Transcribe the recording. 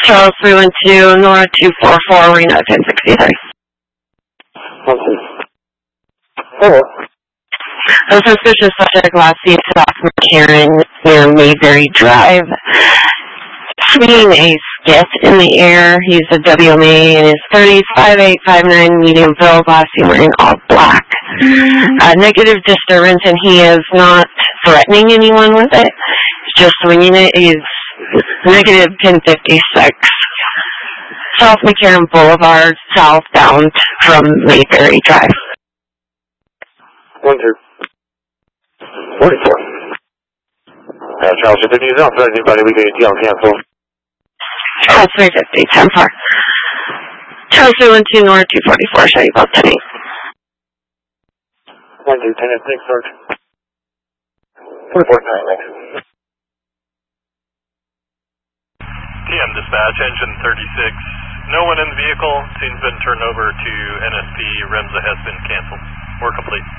Charles 312, Nora 244, Reno 1063. Hello. A suspicious subject last seen off McCarran near Mayberry Drive. Swinging a skiff in the air. He's a WMA in his 30s, 5'8", 5'9", medium build, last seen wearing all black. Negative disturbance, and he is not threatening anyone with it. He's just swinging it. He's negative 1056. South McCarran Boulevard, southbound from Mayberry Drive. 44. Charles, if it needs outside anybody, we can deal cancel. Charles 350, 10-4. Charles 312, Nora 244, show you about 10-8. 1-2, 10-6, Sarge. 44, 9, TM dispatch, engine 36. No one in the vehicle. Scene's been turned over to NSP. REMSA has been canceled. We're complete.